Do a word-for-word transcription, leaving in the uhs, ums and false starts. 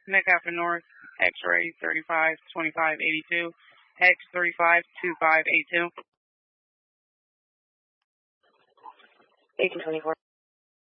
McAfee North, X-ray thirty-five twenty-five eighty-two, X thirty-five twenty-five eighty-two. eighteen twenty-four.